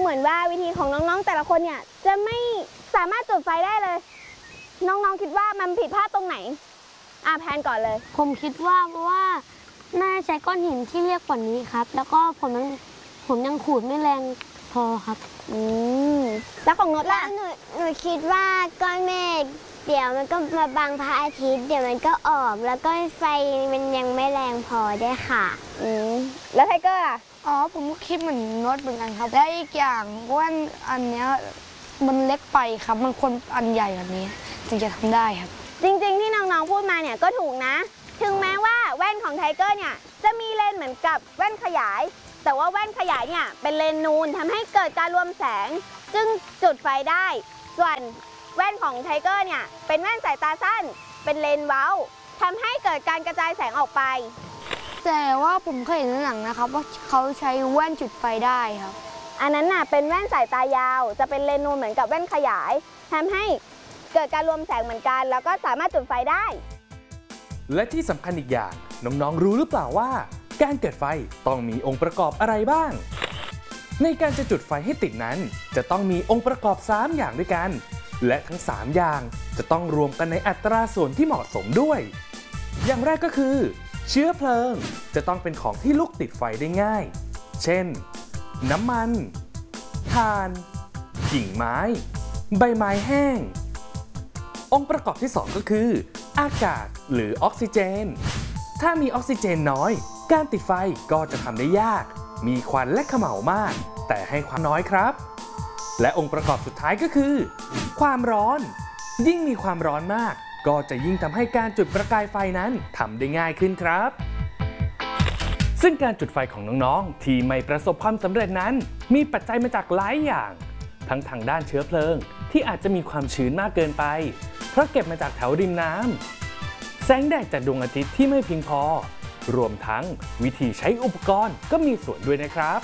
เหมือนว่าวิธีของน้องๆแต่ละคนเนี่ยจะไม่สามารถจุดไฟได้เลยน้องๆคิดว่ามันผิดพลาดตรงไหนแพนก่อนเลยผมคิดว่าเพราะว่าน่าใช้ก้อนหินที่เรียกกว่านี้ครับแล้วก็ผมยังขูดไม่แรงพอครับแล้วของนดล่ะหนูคิดว่าก้อนเมฆเดี๋ยวมันก็มาบังพระอาทิตย์เดี๋ยวมันก็ออกแล้วก็ไฟมันยังไม่แรงพอด้วยค่ะแล้วไทเกอร์ล่ะผมคิดเหมือนนดเหมือนกันครับและอีกอย่างแว่นอันเนี้ยมันเล็กไปครับมันควรอันใหญ่กว่านี้ถึงจะทำได้ครับจริงๆที่น้องๆพูดมาเนี่ยก็ถูกนะถึงแม้ว่าแว่นของไทเกอร์เนี่ยจะมีเลนส์เหมือนกับแว่นขยายแต่ว่าแว่นขยายเนี่ยเป็นเลนส์นูนทำให้เกิดการรวมแสงจึงจุดไฟได้ส่วนแว่นของไทเกอร์เนี่ยเป็นแว่นสายตาสั้นเป็นเลนส์เว้าทำให้เกิดการกระจายแสงออกไปแต่ว่าผมเคยเห็นในหนังนะครับว่าเขาใช้แว่นจุดไฟได้ครับอันนั้นน่ะเป็นแว่นสายตายาวจะเป็นเลนส์นูนเหมือนกับแว่นขยายทำให้เกิดการรวมแสงเหมือนกันแล้วก็สามารถจุดไฟได้และที่สำคัญอีกอย่างน้องๆรู้หรือเปล่าว่าการเกิดไฟต้องมีองค์ประกอบอะไรบ้างในการจะจุดไฟให้ติดนั้นจะต้องมีองค์ประกอบ3อย่างด้วยกันและทั้ง3อย่างจะต้องรวมกันในอัตราส่วนที่เหมาะสมด้วยอย่างแรกก็คือเชื้อเพลิงจะต้องเป็นของที่ลุกติดไฟได้ง่ายเช่นน้ำมันถ่านกิ่งไม้ใบไม้แห้งองค์ประกอบที่2ก็คืออากาศหรือออกซิเจนถ้ามีออกซิเจนน้อยการติดไฟก็จะทำได้ยากมีควันและเขม่ามากแต่ให้ความน้อยครับและองค์ประกอบสุดท้ายก็คือความร้อนยิ่งมีความร้อนมากก็จะยิ่งทำให้การจุดประกายไฟนั้นทำได้ง่ายขึ้นครับซึ่งการจุดไฟของน้องๆที่ไม่ประสบความสำเร็จนั้นมีปัจจัยมาจากหลายอย่างทั้งทางด้านเชื้อเพลิงที่อาจจะมีความชื้นมากเกินไปเพราะเก็บมาจากแถวริมน้ำแสงแดดจากดวงอาทิตย์ที่ไม่เพียงพอรวมทั้งวิธีใช้อุปกรณ์ก็มีส่วนด้วยนะครับ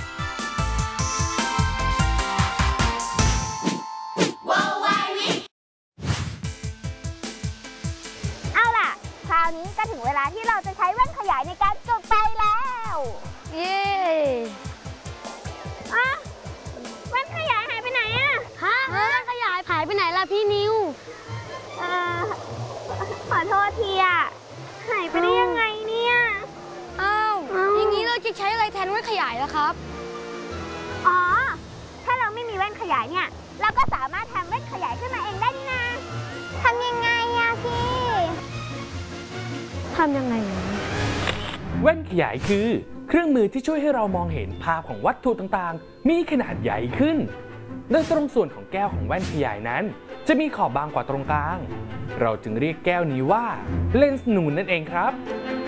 เอาล่ะคราวนี้ก็ถึงเวลาที่เราจะใช้แว่นขยายในการจุดไฟแล้วเย้แว่นขยายหายไปไหนอะแว่นขยายหายไปไหนล่ะพี่นิวขอโทษทีอะหายไปได้ยังไงเนี่ยอย่างนี้เราจะใช้อะไรแทนแว่นขยายล่ะครับถ้าเราไม่มีแว่นขยายเนี่ยเราก็สามารถทำแว่นขยายขึ้นมาเองได้นี่นาทำยังไงอะพี่ทำยังไงแว่นขยายคือเครื่องมือที่ช่วยให้เรามองเห็นภาพของวัตถุต่างๆมีขนาดใหญ่ขึ้นโดยตรงส่วนของแก้วของแว่นขยายนั้นจะมีขอบบางกว่าตรงกลางเราจึงเรียกแก้วนี้ว่าเลนส์นูนนั่นเองครับ